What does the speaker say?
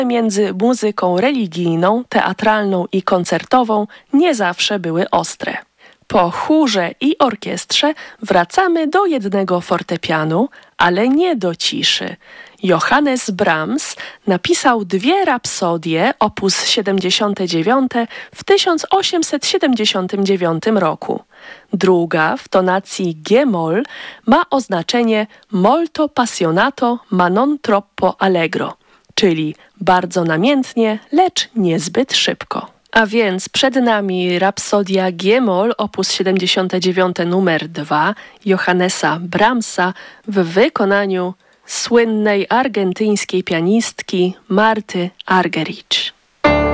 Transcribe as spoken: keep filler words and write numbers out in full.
między muzyką religijną, teatralną i koncertową nie zawsze były ostre. Po chórze i orkiestrze wracamy do jednego fortepianu, ale nie do ciszy. Johannes Brahms napisał dwie rapsodie opus siedemdziesiąte dziewiąte w tysiąc osiemset siedemdziesiątym dziewiątym roku. Druga w tonacji G-moll ma oznaczenie molto passionato ma non troppo allegro, czyli bardzo namiętnie, lecz niezbyt szybko. A więc przed nami rapsodia G-moll opus siedemdziesiąte dziewiąte numer dwa Johannesa Brahmsa w wykonaniu słynnej argentyńskiej pianistki Marty Argerich.